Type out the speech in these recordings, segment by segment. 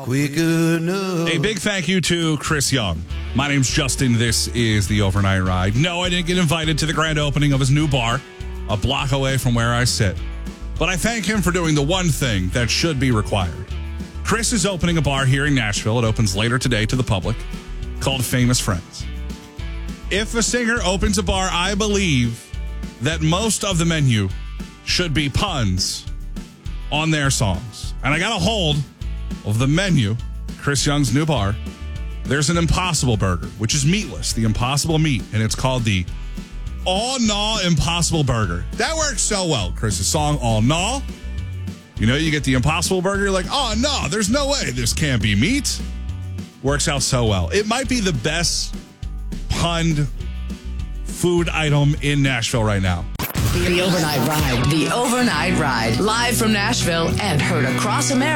Quick enough. A big thank you to Chris Young. My name's Justin. This is the Overnight Ride. No, I didn't get invited to the grand opening of his new bar, a block away from where I sit. But I thank him for doing the one thing that should be required. Chris is opening a bar here in Nashville. It opens later today to the public, called Famous Friends. If a singer opens a bar, I believe that most of the menu should be puns on their songs. And I got a hold of the menu, Chris Young's new bar. There's an Impossible Burger, which is meatless, the Impossible Meat, and it's called the All Naw Impossible Burger. That works so well. Chris's song, All Naw. You know, you get the Impossible Burger, you're like, oh, no, there's no way this can't be meat. Works out so well. It might be the best punned food item in Nashville right now. The Overnight Ride. The Overnight Ride. Live from Nashville and heard across America.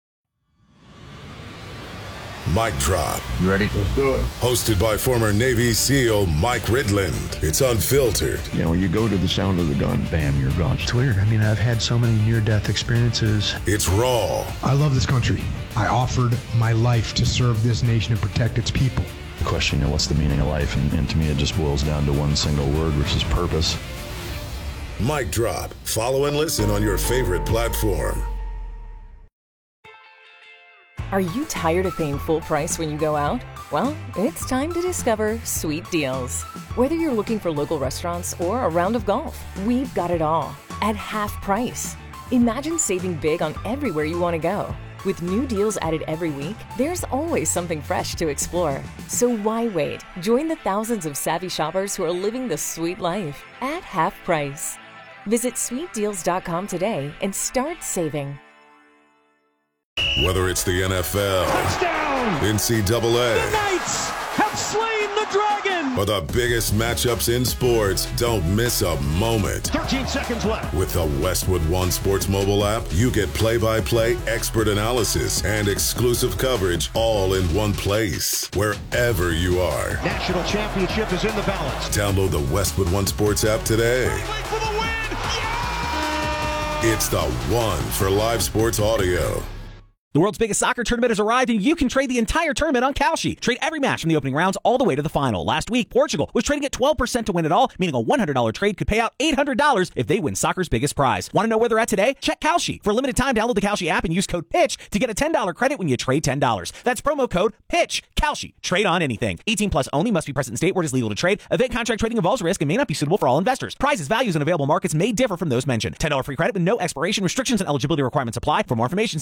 Mic Drop. You ready? Let's do it. Hosted by former Navy SEAL Mike Ridland. It's unfiltered. You know, when you go to the sound of the gun, bam, you're gone. It's weird. I mean, I've had so many near-death experiences. It's raw. I love this country. I offered my life to serve this nation and protect its people. The question, you know, what's the meaning of life? And to me, it just boils down to one single word, which is purpose. Mic Drop. Follow and listen on your favorite platform. Are you tired of paying full price when you go out? Well, it's time to discover Sweet Deals. Whether you're looking for local restaurants or a round of golf, we've got it all at half price. Imagine saving big on everywhere you want to go. With new deals added every week, there's always something fresh to explore. So why wait? Join the thousands of savvy shoppers who are living the sweet life at half price. Visit sweetdeals.com today and start saving. Whether it's the NFL, touchdown, NCAA, the Knights have slain the dragon, or the biggest matchups in sports, don't miss a moment. 13 seconds left. With the Westwood One Sports mobile app, you get play-by-play expert analysis and exclusive coverage all in one place, wherever you are. National championship is in the balance. Download the Westwood One Sports app today. Wait for the win. Yeah! It's the one for live sports audio. The world's biggest soccer tournament has arrived, and you can trade the entire tournament on Kalshi. Trade every match from the opening rounds all the way to the final. Last week, Portugal was trading at 12% to win it all, meaning a $100 trade could pay out $800 if they win soccer's biggest prize. Want to know where they're at today? Check Kalshi. For a limited time, download the Kalshi app and use code PITCH to get a $10 credit when you trade $10. That's promo code PITCH. Kalshi. Trade on anything. 18 plus only. Must be present in state where it is legal to trade. Event contract trading involves risk and may not be suitable for all investors. Prizes, values, and available markets may differ from those mentioned. $10 free credit with no expiration. Restrictions and eligibility requirements apply. For more information,